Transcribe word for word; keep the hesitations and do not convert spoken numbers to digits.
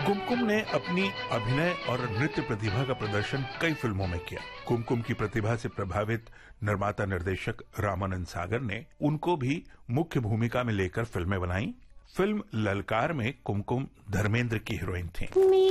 कुमकुम ने अपनी अभिनय और नृत्य प्रतिभा का प्रदर्शन कई फिल्मों में किया। कुमकुम की प्रतिभा से प्रभावित निर्माता निर्देशक रामानंद सागर ने उनको भी मुख्य भूमिका में लेकर फिल्में बनाई। फिल्म ललकार में कुमकुम धर्मेंद्र की हीरोइन थी।